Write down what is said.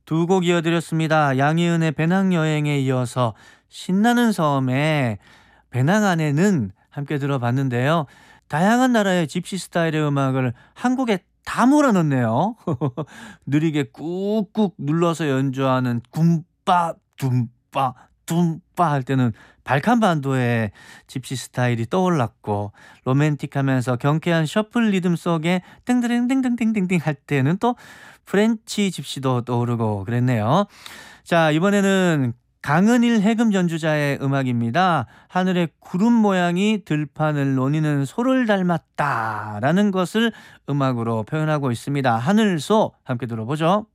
두 곡 이어드렸습니다. 양희은의 배낭여행에 이어서 신나는 섬의 배낭 안에는 함께 들어봤는데요. 다양한 나라의 집시 스타일의 음악을 한국에 다 몰아넣네요. 느리게 꾹꾹 눌러서 연주하는 굼빠 둠빠 둠빠 할 때는 발칸 반도의 집시 스타일이 떠올랐고, 로맨틱하면서 경쾌한 셔플 리듬 속에 땡드랭땡땡땡땡땡 할 때는 또 프렌치 집시도 떠오르고 그랬네요. 자, 이번에는 강은일 해금 연주자의 음악입니다. 하늘의 구름 모양이 들판을 노니는 소를 닮았다라는 것을 음악으로 표현하고 있습니다. 하늘소 함께 들어보죠.